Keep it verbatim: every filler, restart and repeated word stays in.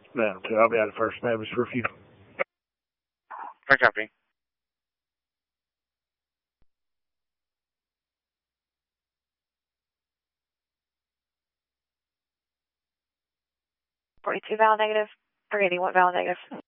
Madam two, I'll be out of First Baptist Review. I copy. forty-two valid negative. forgetting what valid negative.